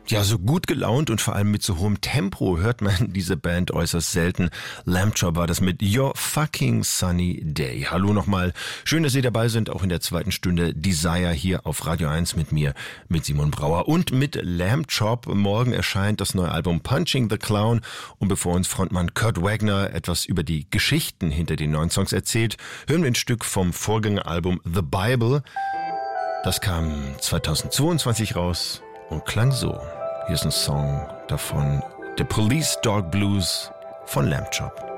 Ja, so gut gelaunt und vor allem mit so hohem Tempo hört man diese Band äußerst selten. Lamb Chop war das mit Your Fucking Sunny Day. Hallo nochmal. Schön, dass Sie dabei sind, auch in der zweiten Stunde Desire hier auf Radio 1 mit mir, mit Simon Brauer und mit Lamb Chop. Morgen erscheint das neue Album Punching the Clown und bevor uns Frontmann Kurt Wagner etwas über die Geschichten hinter den neuen Songs erzählt, hören wir ein Stück vom Vorgängeralbum The Bible. Das kam 2022 raus und klang so. Hier ist ein Song davon, The Police Dog Blues von Lamb Chop.